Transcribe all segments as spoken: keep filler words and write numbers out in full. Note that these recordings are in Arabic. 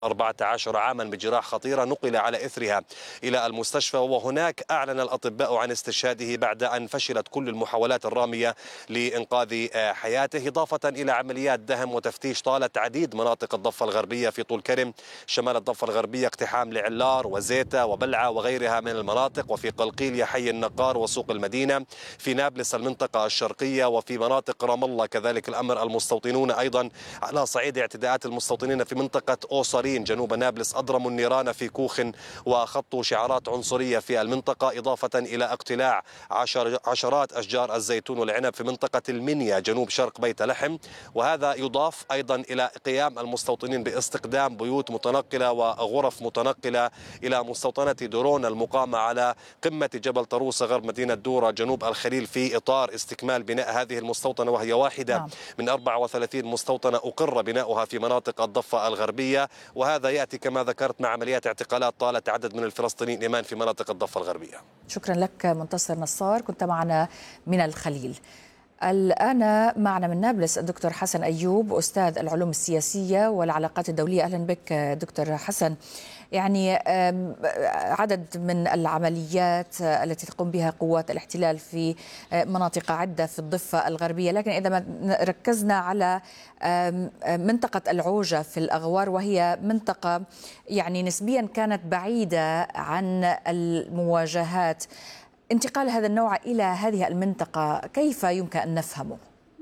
أربعة عشر عاما بجراح خطيرة، نقل على إثرها إلى المستشفى، وهناك أعلن الأطباء عن استشهاده بعد أن فشلت كل المحاولات الرامية لإنقاذ حياته، إضافة إلى عمليات دهم وتفتيش طالت عديد مناطق الضفة الغربية في طول كرم، شمال الضفة الغربية، اقتحام لعلار وزيتا وبلعة وغيرها من المناطق، وفي قلقيلية حي النقار وسوق المدينة، في نابلس المنطقة الشرقية، وفي مناطق رام الله كذلك الأمر. المستوطنون أيضا على صعيد اعتداءات المستوطنين في منطقة أوصري جنوب نابلس أضرموا النيران في كوخ وخطوا شعارات عنصرية في المنطقة، إضافة إلى اقتلاع عشر عشرات أشجار الزيتون والعنب في منطقة المنيا جنوب شرق بيت لحم. وهذا يضاف أيضا إلى قيام المستوطنين باستخدام بيوت متنقلة وغرف متنقلة إلى مستوطنة درون المقامة على قمة جبل طروسة غرب مدينة دورة جنوب الخليل، في إطار استكمال بناء هذه المستوطنة، وهي واحدة نعم. من أربع وثلاثين مستوطنة أقر بناؤها في مناطق الضفة الغربية، وهذا يأتي كما ذكرت مع عمليات اعتقالات طالت عدد من الفلسطينيين إيمان في مناطق الضفة الغربية. شكرا لك منتصر نصار، كنت معنا من الخليل. الآن معنا من نابلس الدكتور حسن أيوب، أستاذ العلوم السياسية والعلاقات الدولية. أهلا بك دكتور حسن. يعني عدد من العمليات التي تقوم بها قوات الاحتلال في مناطق عدة في الضفة الغربية، لكن إذا ما ركزنا على منطقة العوجة في الأغوار، وهي منطقة يعني نسبيا كانت بعيدة عن المواجهات، انتقال هذا النوع إلى هذه المنطقة كيف يمكن أن نفهمه؟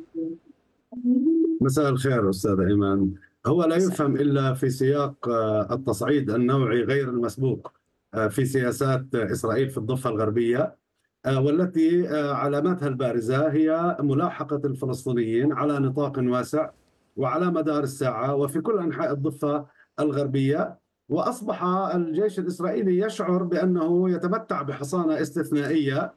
مساء الخير أستاذ إيمان. هو لا يفهم إلا في سياق التصعيد النوعي غير المسبوق في سياسات إسرائيل في الضفة الغربية، والتي علاماتها البارزة هي ملاحقة الفلسطينيين على نطاق واسع وعلى مدار الساعة وفي كل أنحاء الضفة الغربية. وأصبح الجيش الإسرائيلي يشعر بأنه يتمتع بحصانة استثنائية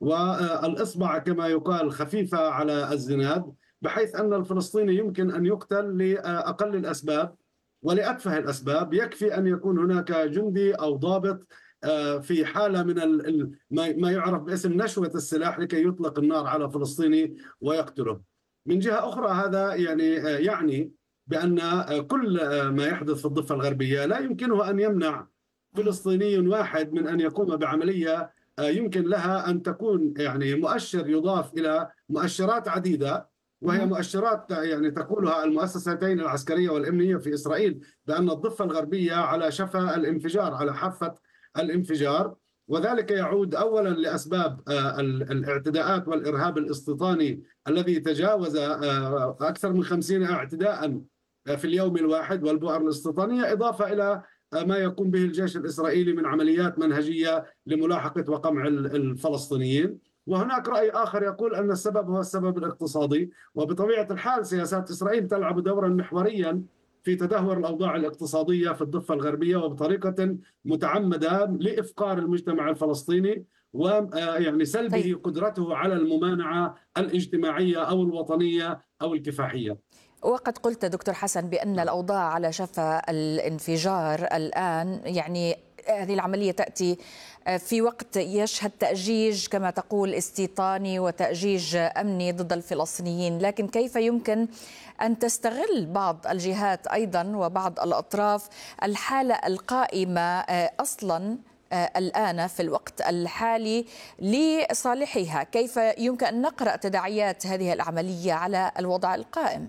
والإصبع كما يقال خفيفة على الزناد، بحيث أن الفلسطيني يمكن أن يقتل لأقل الأسباب ولأتفه الأسباب. يكفي أن يكون هناك جندي أو ضابط في حالة من ما يعرف باسم نشوة السلاح لكي يطلق النار على فلسطيني ويقتله. من جهة أخرى هذا يعني يعني بأن كل ما يحدث في الضفة الغربية لا يمكنه أن يمنع فلسطيني واحد من أن يقوم بعملية يمكن لها أن تكون يعني مؤشر يضاف إلى مؤشرات عديدة، وهي مؤشرات يعني تقولها المؤسستين العسكرية والأمنية في إسرائيل بأن الضفة الغربية على شفا الانفجار، على حافة الانفجار. وذلك يعود أولا لأسباب الاعتداءات والإرهاب الاستيطاني الذي تجاوز أكثر من خمسين اعتداء في اليوم الواحد والبؤر الاستيطانية، إضافة إلى ما يقوم به الجيش الإسرائيلي من عمليات منهجية لملاحقة وقمع الفلسطينيين. وهناك رأي آخر يقول أن السبب هو السبب الاقتصادي، وبطبيعة الحال سياسات إسرائيل تلعب دورا محوريا في تدهور الأوضاع الاقتصادية في الضفة الغربية، وبطريقة متعمدة لإفقار المجتمع الفلسطيني ويعني سلبه طيب. قدرته على الممانعة الاجتماعية أو الوطنية أو الكفاحية. وقد قلت دكتور حسن بأن الأوضاع على شفا الانفجار الآن، يعني هذه العملية تأتي في وقت يشهد تأجيج كما تقول استيطاني وتأجيج أمني ضد الفلسطينيين، لكن كيف يمكن أن تستغل بعض الجهات أيضا وبعض الأطراف الحالة القائمة أصلا الآن في الوقت الحالي لصالحها؟ كيف يمكن أن نقرأ تداعيات هذه العملية على الوضع القائم؟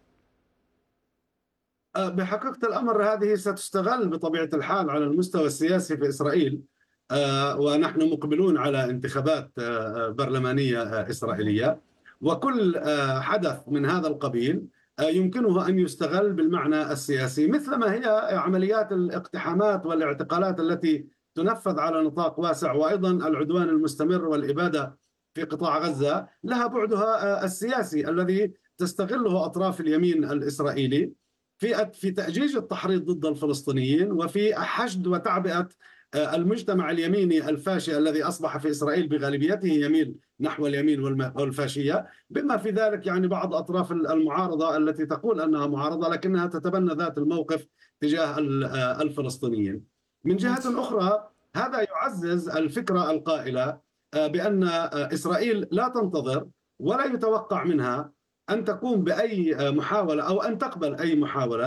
بحقيقة الأمر هذه ستستغل بطبيعة الحال على المستوى السياسي في إسرائيل، ونحن مقبلون على انتخابات برلمانية إسرائيلية، وكل حدث من هذا القبيل يمكنه أن يستغل بالمعنى السياسي، مثلما هي عمليات الاقتحامات والاعتقالات التي تنفذ على نطاق واسع، وأيضا العدوان المستمر والإبادة في قطاع غزة لها بعدها السياسي الذي تستغله أطراف اليمين الإسرائيلي في في تأجيج التحريض ضد الفلسطينيين، وفي حشد وتعبئة المجتمع اليميني الفاشي الذي أصبح في إسرائيل بغالبيته يميل نحو اليمين والفاشية، بما في ذلك يعني بعض أطراف المعارضة التي تقول أنها معارضة لكنها تتبنى ذات الموقف تجاه الفلسطينيين. من جهة أخرى هذا يعزز الفكرة القائلة بأن إسرائيل لا تنتظر ولا يتوقع منها أن تقوم بأي محاولة أو أن تقبل أي محاولة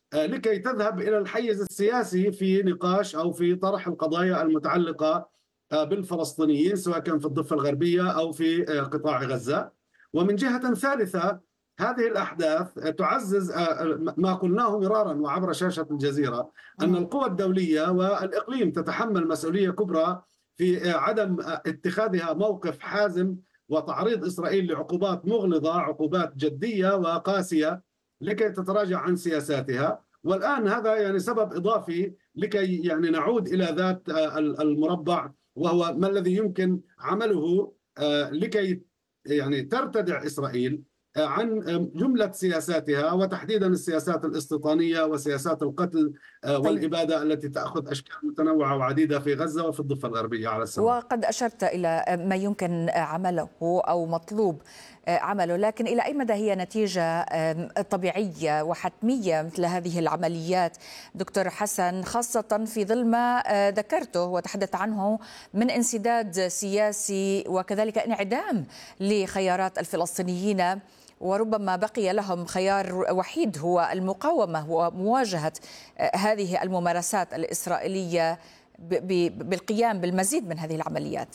لكي تذهب إلى الحيز السياسي في نقاش أو في طرح القضايا المتعلقة بالفلسطينيين، سواء كان في الضفة الغربية أو في قطاع غزة. ومن جهة ثالثة، هذه الأحداث تعزز ما قلناه مرارا وعبر شاشة الجزيرة، أن القوى الدولية والإقليم تتحمل مسؤولية كبرى في عدم اتخاذها موقف حازم وتعريض إسرائيل لعقوبات مغلظة، عقوبات جدية وقاسية، لكي تتراجع عن سياساتها. والآن هذا يعني سبب إضافي لكي يعني نعود إلى ذات المربع، وهو ما الذي يمكن عمله لكي يعني ترتدع إسرائيل عن جملة سياساتها، وتحديدا السياسات الاستيطانية وسياسات القتل والإبادة التي تأخذ أشكال متنوعة وعديدة في غزة وفي الضفة الغربية على السواء. وقد أشرت إلى ما يمكن عمله أو مطلوب عمله، لكن إلى أي مدى هي نتيجة طبيعية وحتمية مثل هذه العمليات دكتور حسن، خاصة في ظل ما ذكرته وتحدث عنه من انسداد سياسي وكذلك انعدام لخيارات الفلسطينيين، وربما بقي لهم خيار وحيد هو المقاومة ومواجهة هذه الممارسات الإسرائيلية بالقيام بالمزيد من هذه العمليات؟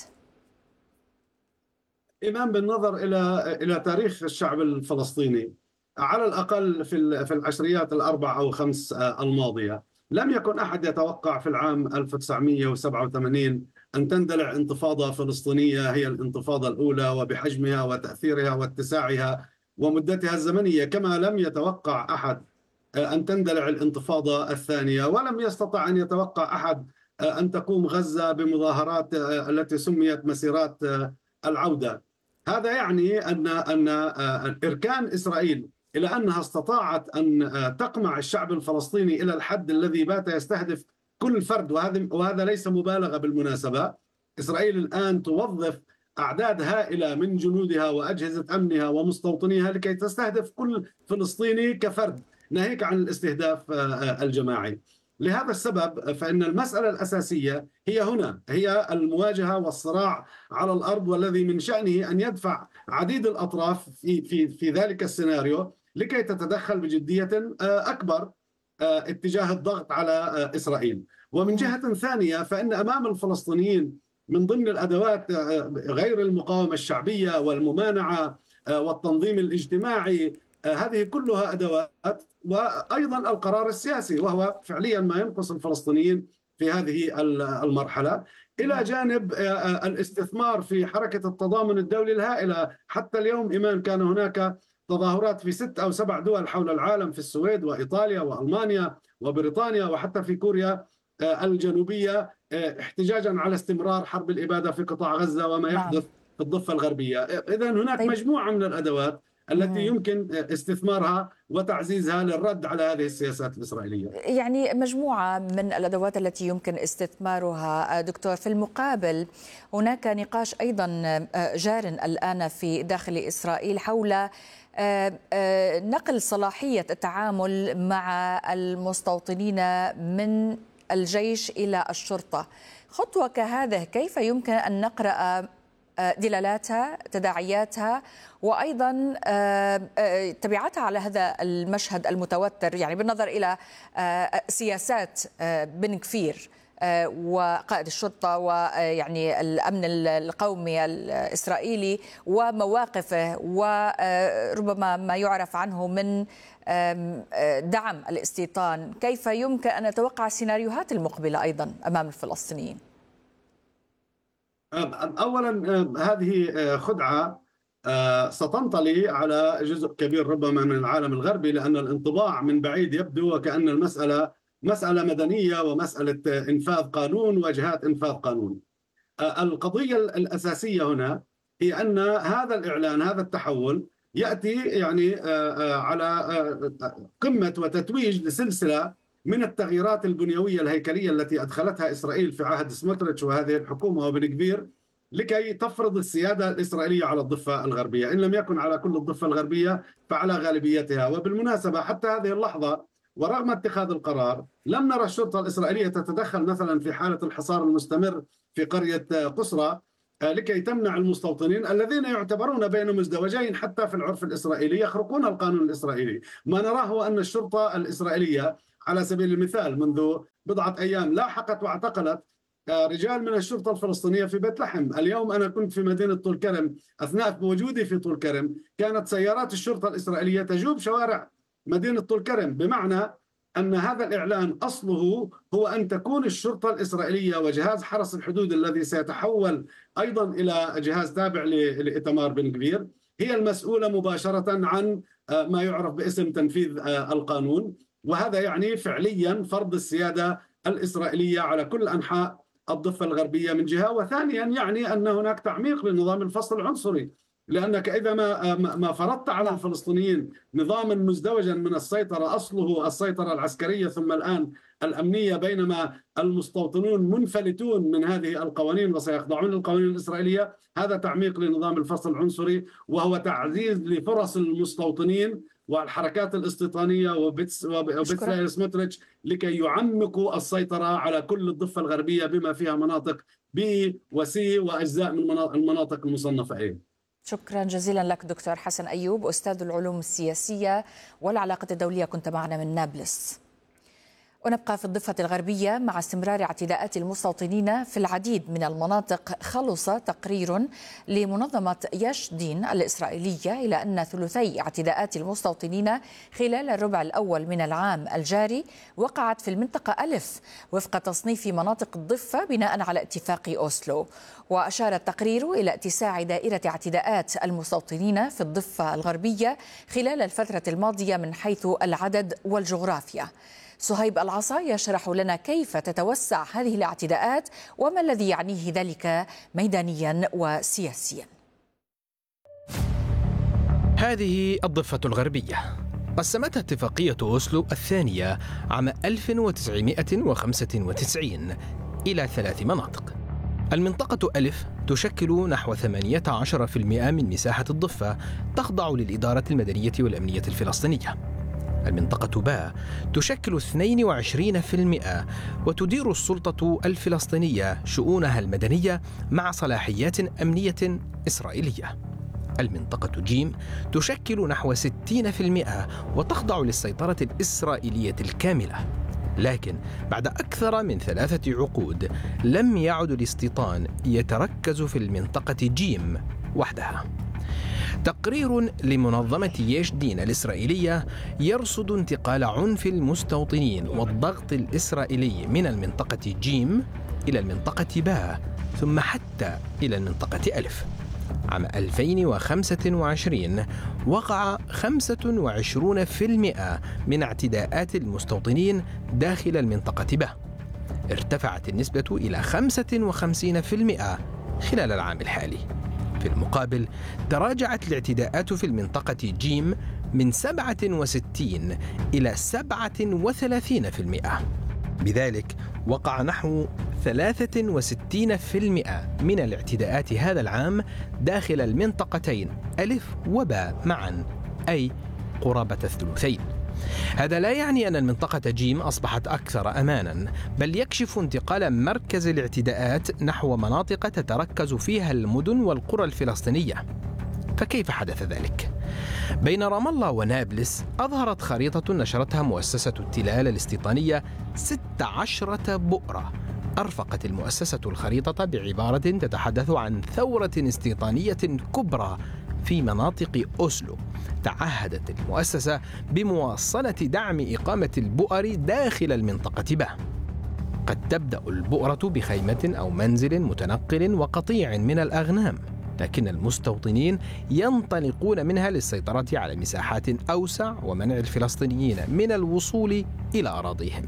إيمان، بالنظر إلى إلى تاريخ الشعب الفلسطيني على الأقل في في العشريات الأربع أو خمس الماضية، لم يكن أحد يتوقع في العام ألف وتسعمئة وسبعة وثمانين أن تندلع انتفاضة فلسطينية هي الانتفاضة الأولى وبحجمها وتأثيرها واتساعها ومدتها الزمنية، كما لم يتوقع أحد أن تندلع الانتفاضة الثانية، ولم يستطع أن يتوقع أحد أن تقوم غزة بمظاهرات التي سميت مسيرات العودة. هذا يعني أن أن إركان إسرائيل إلى أنها استطاعت أن تقمع الشعب الفلسطيني إلى الحد الذي بات يستهدف كل فرد، وهذا وهذا ليس مبالغة بالمناسبة. إسرائيل الآن توظف أعداد هائلة من جنودها وأجهزة أمنها ومستوطنيها لكي تستهدف كل فلسطيني كفرد، ناهيك عن الاستهداف الجماعي. لهذا السبب فإن المسألة الأساسية هي هنا، هي المواجهة والصراع على الأرض، والذي من شأنه أن يدفع عديد الأطراف في في في ذلك السيناريو لكي تتدخل بجدية أكبر اتجاه الضغط على إسرائيل. ومن جهة ثانية فإن أمام الفلسطينيين من ضمن الأدوات غير المقاومة الشعبية والممانعة والتنظيم الاجتماعي، هذه كلها أدوات، وأيضا القرار السياسي، وهو فعليا ما ينقص الفلسطينيين في هذه المرحلة، إلى جانب الاستثمار في حركة التضامن الدولي الهائلة. حتى اليوم إيمان كان هناك تظاهرات في ست أو سبع دول حول العالم، في السويد وإيطاليا وألمانيا وبريطانيا وحتى في كوريا الجنوبية، احتجاجا على استمرار حرب الإبادة في قطاع غزة وما يحدث في الضفة الغربية. إذن هناك طيب. مجموعة من الأدوات التي يمكن استثمارها وتعزيزها للرد على هذه السياسات الإسرائيلية. يعني مجموعة من الأدوات التي يمكن استثمارها. دكتور، في المقابل هناك نقاش أيضا جار الآن في داخل إسرائيل حول نقل صلاحية التعامل مع المستوطنين من الجيش إلى الشرطة. خطوة كهذه كيف يمكن أن نقرأ دلالاتها، تداعياتها، وأيضا تبعاتها على هذا المشهد المتوتر، يعني بالنظر إلى سياسات بن كفير وقائد الشرطة ويعني الأمن القومي الإسرائيلي ومواقفه، وربما ما يعرف عنه من دعم الاستيطان. كيف يمكن أن نتوقع السيناريوهات المقبلة أيضا أمام الفلسطينيين؟ أولا هذه خدعة ستنطلي على جزء كبير ربما من العالم الغربي، لأن الانطباع من بعيد يبدو وكأن المسألة مسألة مدنية ومسألة إنفاذ قانون وجهات إنفاذ قانون. القضية الأساسية هنا هي أن هذا الإعلان، هذا التحول يأتي يعني على قمة وتتويج لسلسلة من التغييرات البنيوية الهيكلية التي أدخلتها إسرائيل في عهد سموتريتش وهذه الحكومة وبن كفير لكي تفرض السيادة الإسرائيلية على الضفة الغربية، إن لم يكن على كل الضفة الغربية فعلى غالبيتها. وبالمناسبة حتى هذه اللحظة ورغم اتخاذ القرار لم نرى الشرطة الإسرائيلية تتدخل مثلا في حالة الحصار المستمر في قرية قسرة لكي تمنع المستوطنين الذين يعتبرون بين مزدوجين حتى في العرف الإسرائيلي يخرقون القانون الإسرائيلي. ما نراه هو أن الشرطة الإسرائيلية على سبيل المثال منذ بضعة أيام لاحقت واعتقلت رجال من الشرطة الفلسطينية في بيت لحم. اليوم أنا كنت في مدينة طول كرم، أثناء وجودي في طول كرم كانت سيارات الشرطة الإسرائيلية تجوب شوارع مدينة طول كرم، بمعنى أن هذا الإعلان أصله هو أن تكون الشرطة الإسرائيلية وجهاز حرس الحدود الذي سيتحول أيضا إلى جهاز تابع لإيتمار بن غفير هي المسؤولة مباشرة عن ما يعرف باسم تنفيذ القانون، وهذا يعني فعليا فرض السيادة الإسرائيلية على كل أنحاء الضفة الغربية من جهة، وثانيا يعني أن هناك تعميق لنظام الفصل العنصري، لأنك إذا ما ما فرضت على الفلسطينيين نظاما مزدوجا من السيطرة أصله السيطرة العسكرية ثم الآن الأمنية، بينما المستوطنون منفلتون من هذه القوانين وسيخضعون للقوانين الإسرائيلية، هذا تعميق لنظام الفصل العنصري وهو تعزيز لفرص المستوطنين والحركات الاستيطانية وبتسلائل سموتريتش لكي يعمقوا السيطرة على كل الضفة الغربية بما فيها مناطق بي وسي وأجزاء من المناطق المصنفة A. شكرا جزيلا لك دكتور حسن أيوب، أستاذ العلوم السياسية والعلاقات الدولية، كنت معنا من نابلس. ونبقى في الضفة الغربية مع استمرار اعتداءات المستوطنين في العديد من المناطق. خلص تقرير لمنظمة يش دين الإسرائيلية إلى أن ثلثي اعتداءات المستوطنين خلال الربع الأول من العام الجاري وقعت في المنطقة ألف وفق تصنيف مناطق الضفة بناء على اتفاق أوسلو. وأشار التقرير إلى اتساع دائرة اعتداءات المستوطنين في الضفة الغربية خلال الفترة الماضية من حيث العدد والجغرافيا. صهيب العصا يشرح لنا كيف تتوسع هذه الاعتداءات وما الذي يعنيه ذلك ميدانيا وسياسيا. هذه الضفة الغربية قسمتها اتفاقية أوسلو الثانية عام ألف وتسعمائة وخمسة وتسعين إلى ثلاث مناطق. المنطقة ألف تشكل نحو ثمانية عشر بالمئة من مساحة الضفة، تخضع للإدارة المدنية والأمنية الفلسطينية. المنطقة باء تشكل اثنين وعشرين بالمئة وتدير السلطة الفلسطينية شؤونها المدنية مع صلاحيات أمنية إسرائيلية. المنطقة جيم تشكل نحو ستين بالمئة وتخضع للسيطرة الإسرائيلية الكاملة. لكن بعد أكثر من ثلاثة عقود لم يعد الاستيطان يتركز في المنطقة جيم وحدها. تقرير لمنظمة يش دين الإسرائيلية يرصد انتقال عنف المستوطنين والضغط الإسرائيلي من المنطقة جيم إلى المنطقة باء ثم حتى إلى المنطقة ألف. عام ألفين وخمسة وعشرين وقع خمسة وعشرين بالمئة من اعتداءات المستوطنين داخل المنطقة باء. ارتفعت النسبة إلى خمسة وخمسين بالمئة خلال العام الحالي. في المقابل تراجعت الاعتداءات في المنطقة جيم من سبعة وستين إلى سبعة وثلاثين بالمئة. بذلك وقع نحو ثلاثة وستين بالمئة من الاعتداءات هذا العام داخل المنطقتين ألف وباء معا، أي قرابة الثلثين. هذا لا يعني أن المنطقة جيم أصبحت أكثر أمانا، بل يكشف انتقال مركز الاعتداءات نحو مناطق تتركز فيها المدن والقرى الفلسطينية. فكيف حدث ذلك؟ بين رام الله ونابلس أظهرت خريطة نشرتها مؤسسة التلال الاستيطانية ست عشرة بؤرة. أرفقت المؤسسة الخريطة بعبارة تتحدث عن ثورة استيطانية كبرى في مناطق أوسلو. تعهدت المؤسسة بمواصلة دعم إقامة البؤر داخل المنطقة باء. قد تبدأ البؤرة بخيمة أو منزل متنقل وقطيع من الأغنام، لكن المستوطنين ينطلقون منها للسيطرة على مساحات أوسع ومنع الفلسطينيين من الوصول إلى أراضيهم.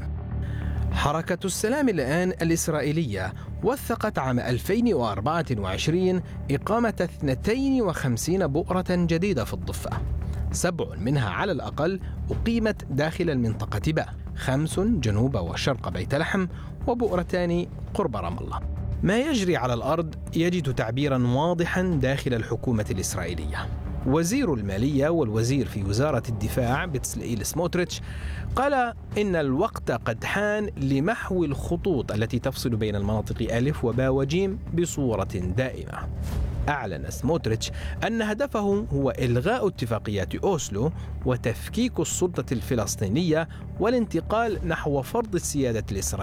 حركة السلام الآن الإسرائيلية وثقت عام ألفين وأربعة وعشرين إقامة اثنتين وخمسين بؤرة جديدة في الضفة. سبع منها على الأقل أقيمت داخل المنطقة باء، خمس جنوب وشرق بيت لحم، وبؤرتان قرب رام الله. ما يجري على الأرض يجد تعبيرا واضحا داخل الحكومة الإسرائيلية، وزير المالية والوزير في وزارة الدفاع بتسلئيل سموتريتش قال إن الوقت قد حان لمحو الخطوط التي تفصل بين المناطق ألف وباء وجيم بصورة دائمة. أعلن سموتريتش أن هدفه هو إلغاء اتفاقيات أوسلو وتفكيك السلطة الفلسطينية والانتقال نحو فرض السيادة الإسرائيلية